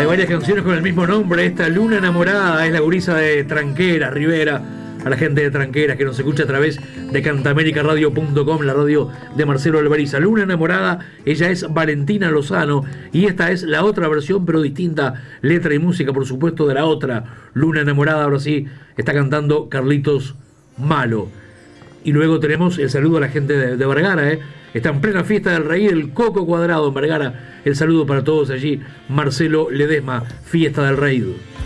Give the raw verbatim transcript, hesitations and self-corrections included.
varias canciones con el mismo nombre. Esta Luna Enamorada es la gurisa de Tranqueras, Rivera. A la gente de Tranqueras que nos escucha a través de cantamericaradio punto com, la radio de Marcelo Alberiza. Luna Enamorada, ella es Valentina Lozano y esta es la otra versión, pero distinta, letra y música, por supuesto, de la otra Luna Enamorada. Ahora sí, está cantando Carlitos Malo. Y luego tenemos el saludo a la gente de, de Vergara, ¿eh? Está en plena fiesta del Rey, el Coco Cuadrado en Vergara. El saludo para todos allí. Marcelo Ledesma, Fiesta del Rey.